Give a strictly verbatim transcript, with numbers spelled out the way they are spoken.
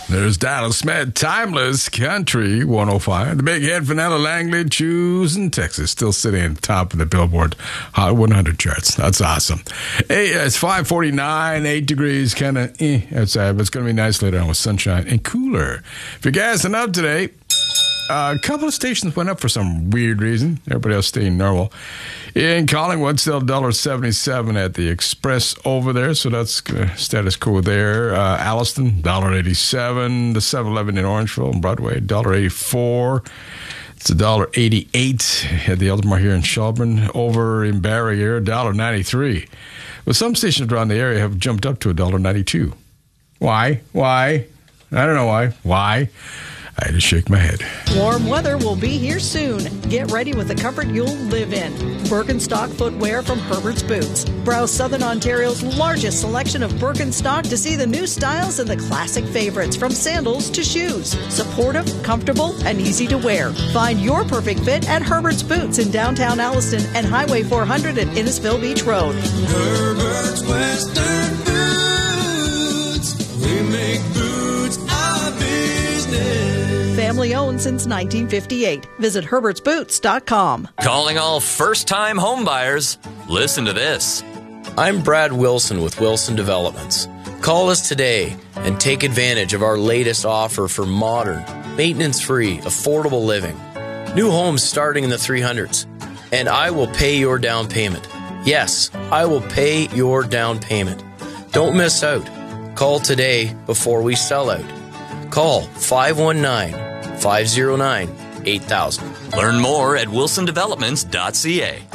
There's Donald Smith, Timeless Country one oh five. The big hit, Vanilla Langley, Choosing Texas, still sitting at the top of the Billboard Hot one hundred charts. That's awesome. Hey, it's five forty-nine, eight degrees, kind of eh outside, but it's going to be nice later on with sunshine and cooler. If you're gassing up today, uh, a couple of stations went up for some weird reason. Everybody else staying normal. In Collingwood, still one dollar seventy-seven at the Express over there, so that's uh, status quo there. Uh, Alliston, one dollar eighty-seven. The seven eleven in Orangeville and Broadway, one dollar eighty-four. It's one dollar eighty-eight at the Eldamar here in Shelburne. Over in Barrie here, one dollar ninety-three. But some stations around the area have jumped up to one dollar ninety-two. Why? Why? I don't know why. Why? I had to shake my head. Warm weather will be here soon. Get ready with the comfort you'll live in. Birkenstock footwear from Herbert's Boots. Browse Southern Ontario's largest selection of Birkenstock to see the new styles and the classic favorites, from sandals to shoes. Supportive, comfortable, and easy to wear. Find your perfect fit at Herbert's Boots in downtown Alliston and Highway four hundred at Innisfil Beach Road. Herbert's Western Boots. We make boots our business. Family owned since nineteen fifty-eight. Visit herberts boots dot com. Calling all first-time home buyers. Listen to this. I'm Brad Wilson with Wilson Developments. Call us today and take advantage of our latest offer for modern, maintenance-free, affordable living. New homes starting in the three hundreds. And I will pay your down payment. Yes, I will pay your down payment. Don't miss out. Call today before we sell out. Call five one nine, five oh nine, eight thousand. Learn more at wilson developments dot c a.